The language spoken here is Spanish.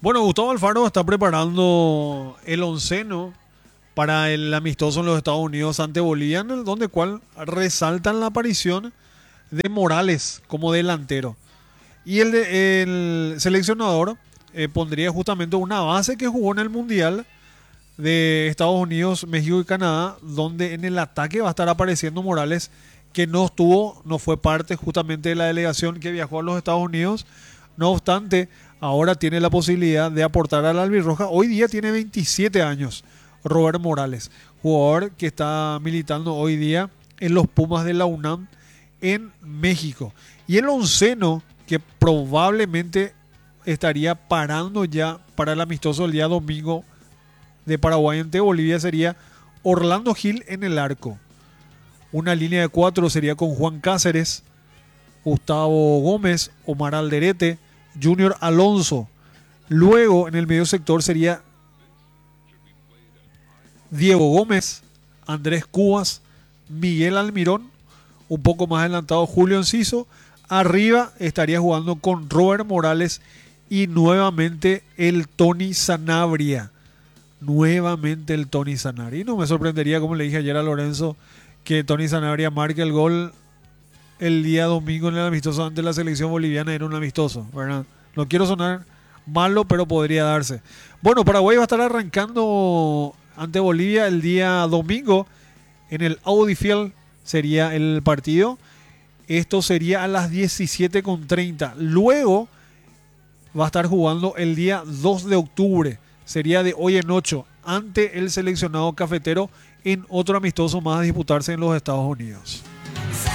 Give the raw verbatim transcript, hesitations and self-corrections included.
Bueno, Gustavo Alfaro está preparando el onceno para el amistoso en los Estados Unidos ante Bolivia, en el donde cual resaltan la aparición de Morales como delantero. Y el, de- el seleccionador eh, pondría justamente una base que jugó en el Mundial de Estados Unidos, México y Canadá, donde en el ataque va a estar apareciendo Morales, que no estuvo, no fue parte justamente de la delegación que viajó a los Estados Unidos. No obstante, ahora tiene la posibilidad de aportar a la albirroja. Hoy día tiene veintisiete años, Robert Morales, jugador que está militando hoy día en los Pumas de la UNAM en México. Y el onceno que probablemente estaría parando ya para el amistoso el día domingo de Paraguay ante Bolivia sería Orlando Gil en el arco. Una línea de cuatro sería con Juan Cáceres, Gustavo Gómez, Omar Alderete, Junior Alonso. Luego en el medio sector sería Diego Gómez, Andrés Cubas, Miguel Almirón, un poco más adelantado Julio Enciso. Arriba estaría jugando con Robert Morales y nuevamente el Tony Sanabria. Nuevamente el Tony Sanabria. Y no me sorprendería, como le dije ayer a Lorenzo, que Tony Sanabria marque el gol el día domingo en el amistoso ante la selección boliviana. Era un amistoso, ¿verdad? No quiero sonar malo, pero podría darse. Bueno, Paraguay va a estar arrancando ante Bolivia el día domingo en el Audi Field. Sería el partido. Esto sería a las diecisiete con treinta. Luego va a estar jugando el día dos de octubre. Sería de hoy en ocho ante el seleccionado cafetero en otro amistoso más a disputarse en los Estados Unidos.